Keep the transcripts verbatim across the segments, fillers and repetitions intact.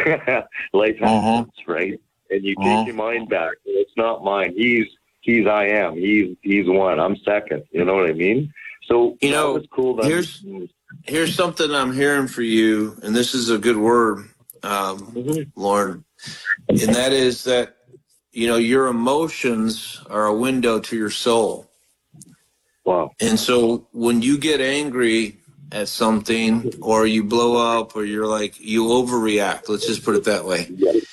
Life Uh-huh. happens, right? And you Uh-huh. take your mind back. It's not mine. He's he's I am. He's he's one. I'm second. You know what I mean? So You that know, was cool. That here's here's something I'm hearing for you, and this is a good word, um, Mhm. Lauren, and that is that, you know, your emotions are a window to your soul. Wow. And so when you get angry at something, or you blow up, or you're like, you overreact, let's just put it that way.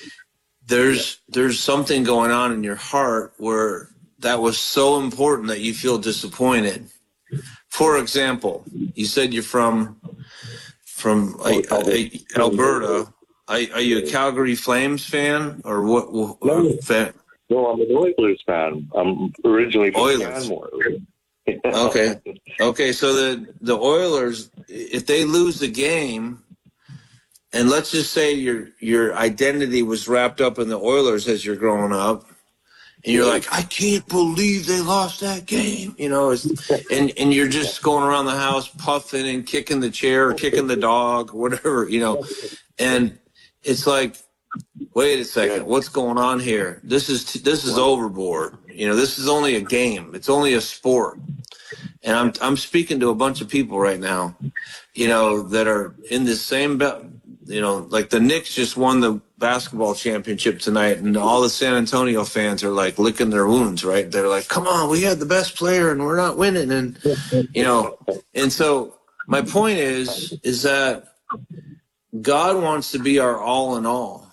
There's there's something going on in your heart where that was so important that you feel disappointed. For example, you said you're from from uh, uh, Alberta. Are, are you a Calgary Flames fan, or what? what or fan? No, I'm an Oilers fan. I'm originally from Oilers. Canmore. Okay. Okay. So the the Oilers, if they lose the game, and let's just say your your identity was wrapped up in the Oilers as you're growing up, and you're like, I can't believe they lost that game, you know, it's, and and you're just going around the house puffing and kicking the chair, or kicking the dog, whatever, you know, and it's like, wait a second, what's going on here? This is this is overboard. You know, this is only a game. It's only a sport. And I'm I'm speaking to a bunch of people right now, you know, that are in this same, you know, like the Knicks just won the basketball championship tonight, and all the San Antonio fans are like licking their wounds, right? They're like, come on, we had the best player and we're not winning. And, you know, and so my point is, is that God wants to be our all in all.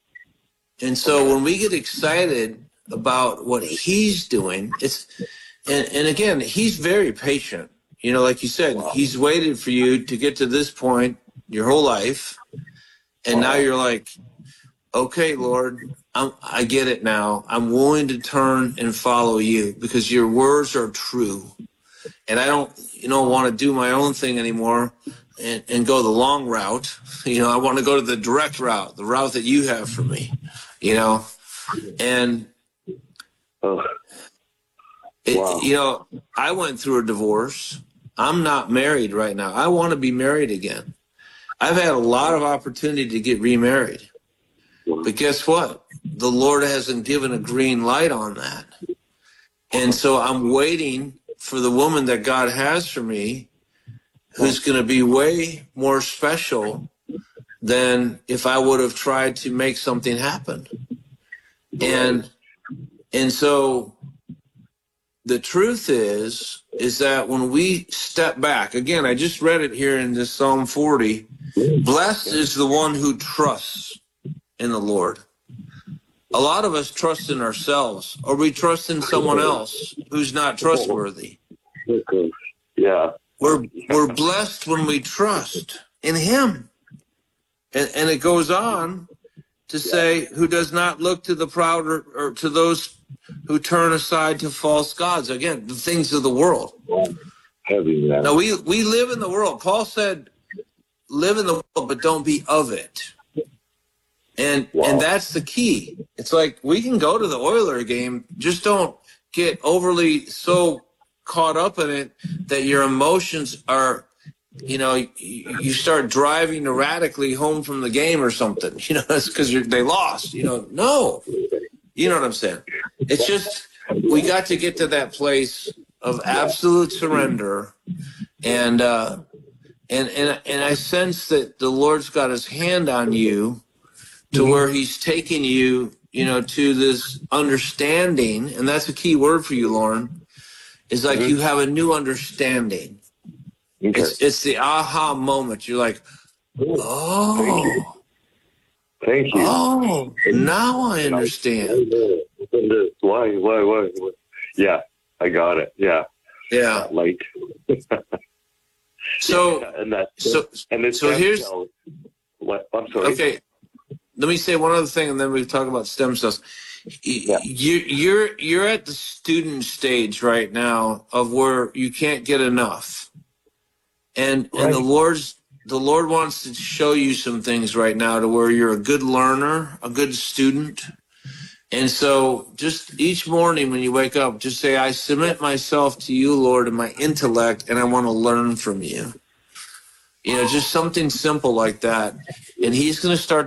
And so when we get excited about what he's doing, it's, and, and again, he's very patient. You know, like you said, he's waited for you to get to this point your whole life. And now you're like, okay, Lord, I'm, I get it now. I'm willing to turn and follow you because your words are true. And I don't, you know, want to do my own thing anymore and, and go the long route. You know, I want to go to the direct route, the route that you have for me, you know. And, Oh. it, Wow. you know, I went through a divorce. I'm not married right now. I want to be married again. I've had a lot of opportunity to get remarried. But guess what? The Lord hasn't given a green light on that. And so I'm waiting for the woman that God has for me, who's going to be way more special than if I would have tried to make something happen. And and so the truth is, is that when we step back, again, I just read it here in this Psalm forty, blessed is the one who trusts in the Lord. A lot of us trust in ourselves, or we trust in someone else who's not trustworthy. Yeah. We're we're blessed when we trust in him. And, and it goes on to say, who does not look to the proud or, or to those who turn aside to false gods. Again, the things of the world. Heavy, man. Now, we, we live in the world. Paul said, live in the world, but don't be of it. And Wow. and that's the key. It's like, we can go to the Oiler game, just don't get overly so caught up in it that your emotions are, you know, you, you start driving erratically home from the game or something. You know, that's because they lost. You know, no. You know what I'm saying? It's just, we got to get to that place of absolute surrender. And, uh, and, and, and I sense that the Lord's got his hand on you to where he's taking you, you know, to this understanding. And that's a key word for you, Lauren, is like mm-hmm. you have a new understanding. Okay. It's, it's the aha moment. You're like, oh. Thank you. Oh, now I understand. Why, why, why? Yeah, I got it. Yeah. Yeah. That light. so, yeah, and that, so, and it's so here's, cells. What? I'm sorry. Okay. Let me say one other thing, and then we talk about stem cells. Yeah. You, you're, you're at the student stage right now of where you can't get enough. And, right. and the Lord's, The Lord wants to show you some things right now to where you're a good learner, a good student. And so just each morning when you wake up, just say, I submit myself to you, Lord, and my intellect, and I want to learn from you. You know, just something simple like that. And he's going to start